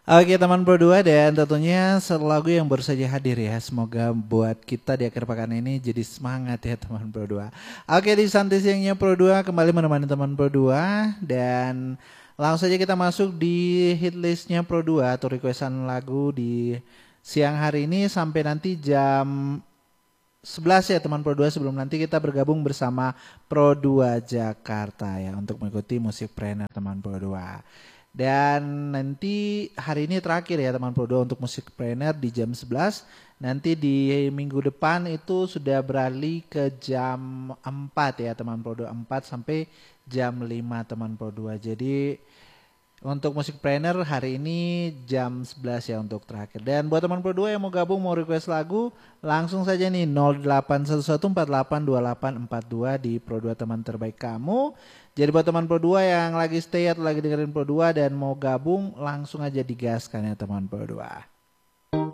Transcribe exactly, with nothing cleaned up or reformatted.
Oke teman Pro dua, dan tentunya satu lagu yang baru saja hadir ya. Semoga buat kita di akhir pekan ini jadi semangat ya teman Pro dua. Oke, di Santai Siangnya Pro dua kembali menemani teman Pro dua. Dan langsung saja kita masuk di hit listnya Pro dua atau requestan lagu di siang hari ini sampai nanti jam sebelas ya teman Pro dua, sebelum nanti kita bergabung bersama Pro dua Jakarta ya untuk mengikuti Musikpreneur teman Pro dua. Dan nanti hari ini terakhir ya teman Pro dua untuk Musikpreneur di jam sebelas. Nanti di minggu depan itu sudah beralih ke jam empat ya teman Pro dua, empat sampai jam lima teman Pro dua. Jadi untuk Musikpreneur hari ini jam sebelas ya untuk terakhir. Dan buat teman Pro dua yang mau gabung, mau request lagu, langsung saja nih nol delapan satu satu empat delapan dua delapan empat dua di Pro dua teman terbaik kamu. Jadi buat teman Pro dua yang lagi stay atau lagi dengerin Pro dua dan mau gabung, langsung aja digaskan ya teman Pro dua.